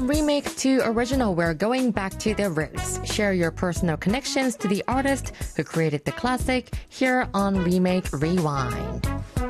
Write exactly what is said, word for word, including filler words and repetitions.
From remake to original, we're going back to the roots. Share your personal connections to the artist who created the classic here on Remake Rewind.